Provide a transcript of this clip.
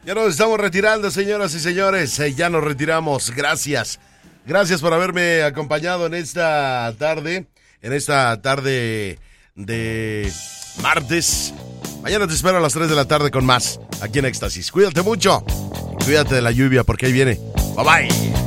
Ya nos estamos retirando, señoras y señores. Ya nos retiramos. Gracias. Gracias por haberme acompañado en esta tarde. En esta tarde de martes. Mañana te espero a las 3 de la tarde con más aquí en Éxtasis. Cuídate mucho. Cuídate de la lluvia porque ahí viene. Bye bye.